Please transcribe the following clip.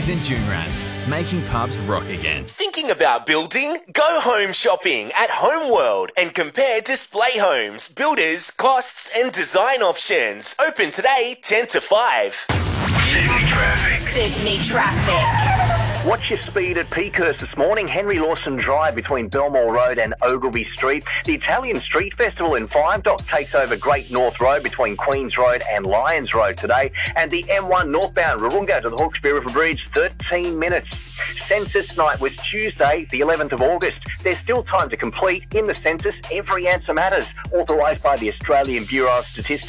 Woolies and Junrats, making pubs rock again. Thinking about building? Go home shopping at Homeworld and compare display homes, builders, costs and design options. Open today 10 to 5. Sydney traffic. Sydney traffic. Watch your speed at Peakhurst this morning. Henry Lawson Drive between Belmore Road and Ogilvy Street. The Italian Street Festival in Five Dock takes over Great North Road between Queens Road and Lyons Road today. And the M1 northbound Wahroonga to the Hawkesbury River Bridge, 13 minutes. Census night was Tuesday, the 11th of August. There's still time to complete. In the census, every answer matters. Authorised by the Australian Bureau of Statistics.